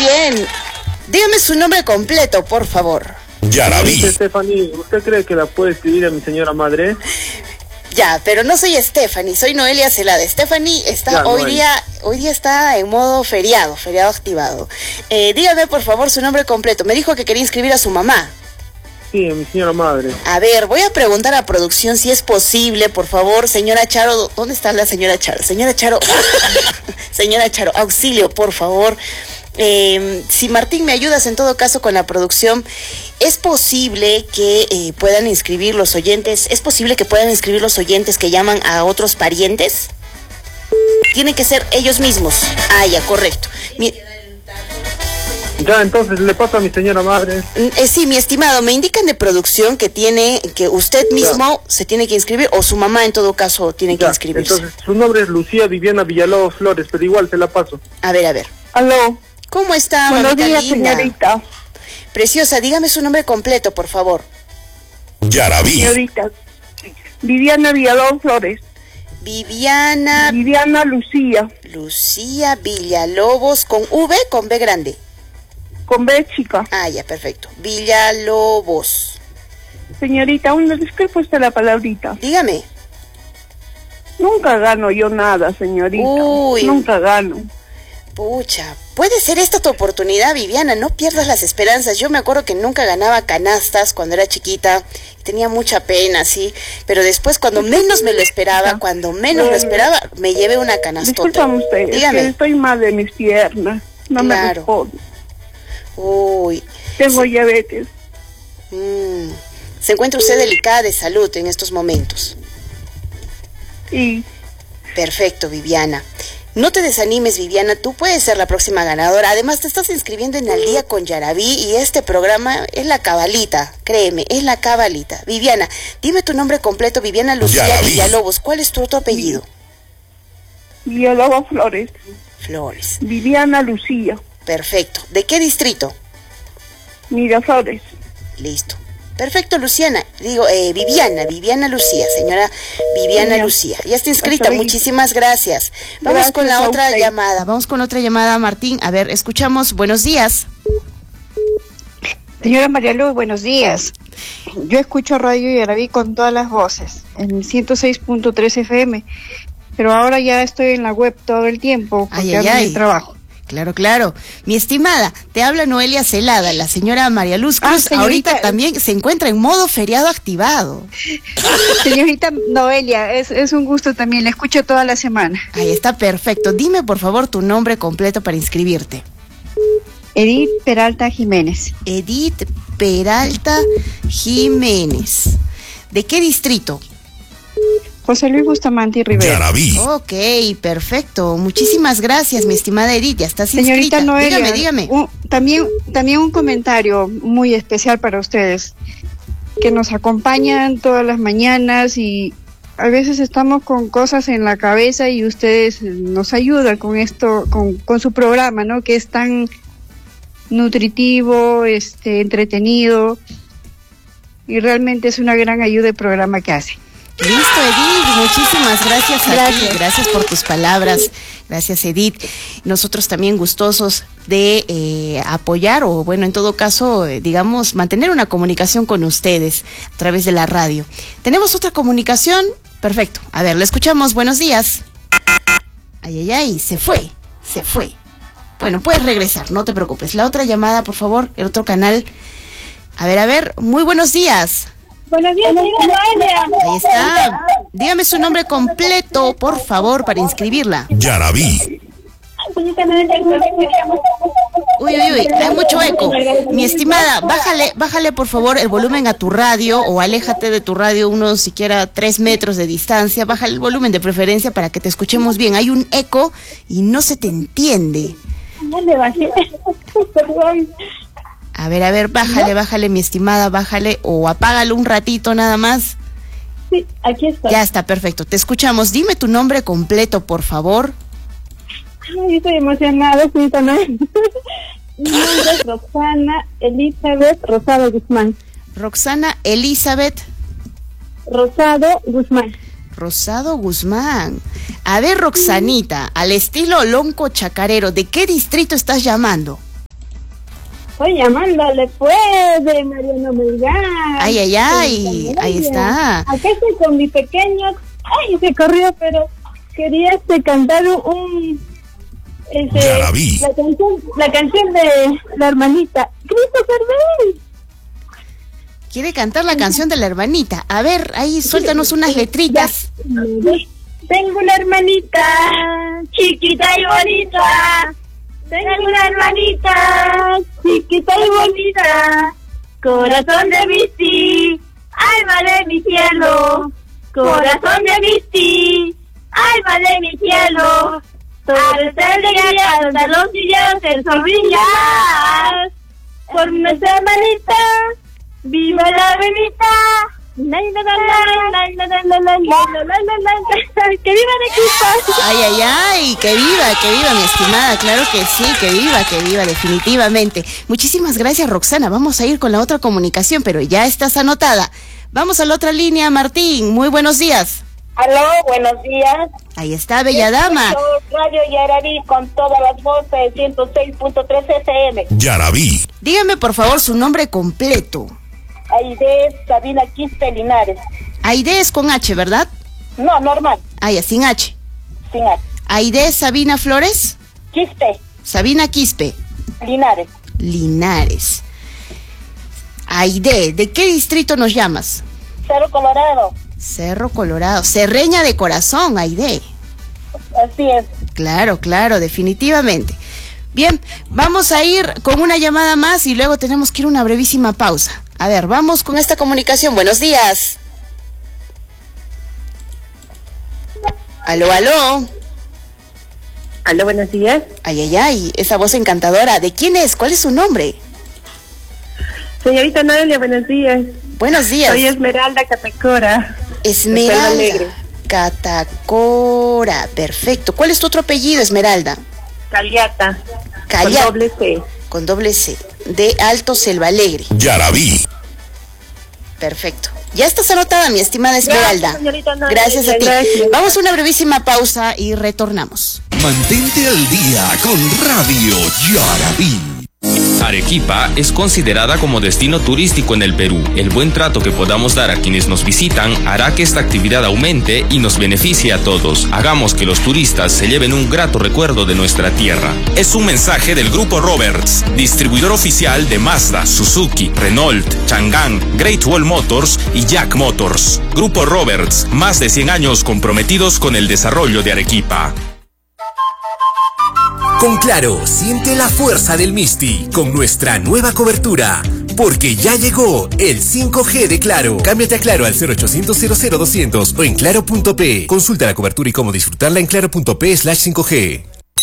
bien. Dígame su nombre completo, por favor. Yaraví. Stephanie, ¿usted cree que la puede escribir a mi señora madre? Ya, pero no soy Stephanie, soy Noelia Celada. Stephanie está Ya, hoy día está en modo feriado activado. Dígame, por favor, su nombre completo. Me dijo que quería inscribir a su mamá. Sí, a mi señora madre. A ver, voy a preguntar a producción si es posible, por favor, señora Charo. ¿Dónde está la señora Charo? Señora Charo, señora Charo, auxilio, por favor. Si Martín me ayudas en todo caso con la producción, ¿es posible que puedan inscribir los oyentes? ¿Es posible que puedan inscribir los oyentes que llaman a otros parientes? Tienen que ser ellos mismos. Ah, ya, correcto. Ya, entonces le paso a mi señora madre. Sí, mi estimado, me indican de producción que usted mismo se tiene que inscribir, o su mamá en todo caso tiene que inscribirse. Entonces, su nombre es Lucía Viviana Villalobos Flores, pero igual se la paso. A ver. Aló. ¿Cómo está, Buenos mamita días, linda? señorita. Preciosa, dígame su nombre completo, por favor. Yaraví. Señorita. Viviana Villalobos Flores. Viviana Lucía. Lucía Villalobos, ¿con V con B grande? Con B chica. Ah, ya, perfecto. Villalobos. Señorita, una disculpe la palabrita. Dígame. Nunca gano yo nada, señorita. Uy. Nunca gano. Pucha, puede ser esta tu oportunidad, Viviana, no pierdas las esperanzas. Yo me acuerdo que nunca ganaba canastas cuando era chiquita, tenía mucha pena, sí, pero después cuando menos me lo esperaba, me llevé una canastota. Disculpame usted, Dígame. es que estoy mal de mis piernas, no me Claro. respondo. Uy. Tengo diabetes. Se encuentra usted delicada de salud en estos momentos. Sí. Perfecto, Viviana. No te desanimes, Viviana, tú puedes ser la próxima ganadora. Además, te estás inscribiendo en Al Día con Yaraví y este programa es la cabalita, créeme, es la cabalita. Viviana, dime tu nombre completo, Viviana Lucía Yaraví. Villalobos. ¿Cuál es tu otro apellido? Villalobos Flores. Flores. Viviana Lucía. Perfecto. ¿De qué distrito? Miraflores. Listo. Perfecto, Viviana Lucía, señora Viviana Lucía. Ya está inscrita, muchísimas gracias. Vamos con la otra llamada, Martín. A ver, escuchamos. Buenos días. Señora María Luz, buenos días. Yo escucho Radio Yaraví con todas las voces, en 106.3 FM, pero ahora ya estoy en la web todo el tiempo porque ando en el trabajo. Claro. Mi estimada, te habla Noelia Celada, la señora María Luz Cruz. Ahorita también se encuentra en modo feriado activado. Señorita Noelia, es un gusto también, la escucho toda la semana. Ahí está, perfecto. Dime por favor tu nombre completo para inscribirte. Edith Peralta Jiménez. Edith Peralta Jiménez. ¿De qué distrito? José Luis Bustamante y Rivera. Yaraví. Ok, perfecto. Muchísimas gracias, mi estimada Edith. Ya estás inscrita. Señorita Noelia, dígame. También un comentario muy especial para ustedes, que nos acompañan todas las mañanas y a veces estamos con cosas en la cabeza y ustedes nos ayudan con esto, con su programa, ¿no? Que es tan nutritivo, entretenido, y realmente es una gran ayuda el programa que hacen. Listo, Edith, muchísimas gracias a ti, gracias por tus palabras, gracias Edith. Nosotros también gustosos de apoyar o bueno, en todo caso, digamos, mantener una comunicación con ustedes a través de la radio. ¿Tenemos otra comunicación? Perfecto, a ver, la escuchamos, buenos días. Ay, se fue. Bueno, puedes regresar, no te preocupes. La otra llamada, por favor, el otro canal. A ver, muy buenos días. Buenos días, Ahí está. Dígame su nombre completo, por favor, para inscribirla. Yaraví. Uy, hay mucho eco. Mi estimada, bájale por favor el volumen a tu radio o aléjate de tu radio unos siquiera 3 metros de distancia. Baja el volumen de preferencia para que te escuchemos bien. Hay un eco y no se te entiende. A ver, bájale, mi estimada, bájale o apágalo un ratito nada más. Sí, aquí está. Ya está, perfecto. Te escuchamos. Dime tu nombre completo, por favor. Ay, estoy emocionada, sí, también. Mi nombre es Roxana Elizabeth Rosado Guzmán. Roxana Elizabeth Rosado Guzmán. Rosado Guzmán. A ver, Roxanita, al estilo lonco chacarero, ¿de qué distrito estás llamando? Estoy llamándole, pues, de Mariano Melgar. Ay, ahí está. Acá estoy con mi pequeño. Ay, se corrió, pero quería cantar Yarabí. la canción de la hermanita Christopher Bell. Quiere cantar la canción de la hermanita. A ver, ahí suéltanos unas letritas. Tengo una hermanita chiquita y bonita. Tengo una hermanita chiquita y bonita. Corazón de Misty, alma de mi cielo. Corazón de Misty, alma de mi cielo. Todo es alegría, donde los niños se sonrían. Por nuestra hermanita, viva la hermanita. ¡Que viva Arequipa! Ay, que viva, mi estimada, claro que sí, que viva, definitivamente. Muchísimas gracias, Roxana. Vamos a ir con la otra comunicación, pero ya estás anotada. Vamos a la otra línea, Martín. Muy buenos días. Aló, buenos días. Ahí está, bella dama. Radio Yarabí con todas las voces, 106.3 FM. Yarabí. Dígame, por favor, su nombre completo. Aide Sabina Quispe Linares. Aide es con H, ¿verdad? No, normal. Ah, ya, sin H. Sin H. Aide Sabina Flores. Quispe. Sabina Quispe. Linares. Aide, ¿de qué distrito nos llamas? Cerro Colorado. Cerreña de corazón, Aide. Así es. Claro, definitivamente. Bien, vamos a ir con una llamada más y luego tenemos que ir a una brevísima pausa. A ver, vamos con esta comunicación. Buenos días. Aló. Aló, buenos días. Ay, esa voz encantadora. ¿De quién es? ¿Cuál es su nombre? Señorita Noelia, buenos días. Buenos días. Soy Esmeralda Catacora. Esmeralda Catacora, perfecto. ¿Cuál es tu otro apellido, Esmeralda? Caliata. Con doble C. De Alto Selva Alegre. Yarabí. Perfecto. Ya estás anotada, mi estimada Esmeralda. Gracias a ti. Vamos a una brevísima pausa y retornamos. Mantente al día con Radio Yarabí. Arequipa es considerada como destino turístico en el Perú. El buen trato que podamos dar a quienes nos visitan hará que esta actividad aumente y nos beneficie a todos. Hagamos que los turistas se lleven un grato recuerdo de nuestra tierra. Es un mensaje del Grupo Roberts, distribuidor oficial de Mazda, Suzuki, Renault, Chang'an, Great Wall Motors y Jack Motors. Grupo Roberts, más de 100 años comprometidos con el desarrollo de Arequipa. Con Claro, siente la fuerza del Misty con nuestra nueva cobertura, porque ya llegó el 5G de Claro. Cámbiate a Claro al 0800 00200 o en claro.p. Consulta la cobertura y cómo disfrutarla en claro.p/5G.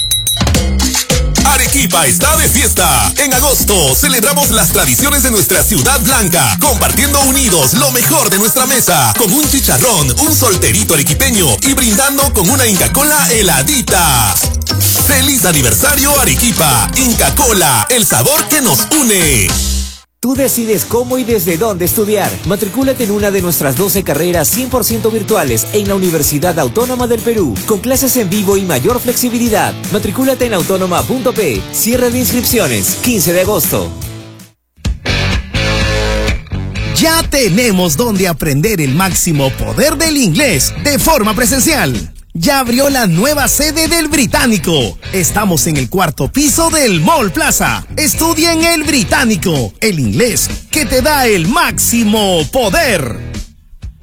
Arequipa está de fiesta. En agosto celebramos las tradiciones de nuestra ciudad blanca, compartiendo unidos lo mejor de nuestra mesa, con un chicharrón, un solterito arequipeño y brindando con una Inca Kola heladita. ¡Feliz aniversario Arequipa! Inca Kola, el sabor que nos une. Tú decides cómo y desde dónde estudiar. Matricúlate en una de nuestras 12 carreras 100% virtuales en la Universidad Autónoma del Perú, con clases en vivo y mayor flexibilidad. Matricúlate en autónoma.p. Cierre de inscripciones, 15 de agosto. Ya tenemos donde aprender el máximo poder del inglés de forma presencial. Ya abrió la nueva sede del Británico. Estamos en el 4º piso del Mall Plaza. Estudia en el Británico, el inglés que te da el máximo poder.